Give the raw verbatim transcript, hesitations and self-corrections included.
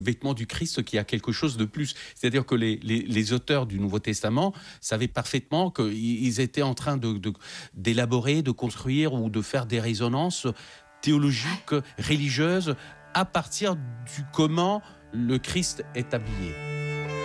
vêtements du Christ qui a quelque chose de plus. C'est-à-dire que les, les, les auteurs du Nouveau Testament savaient parfaitement qu'ils étaient en train de, de, d'élaborer, de construire ou de faire des résonances théologiques, religieuses, à partir du comment le Christ est habillé.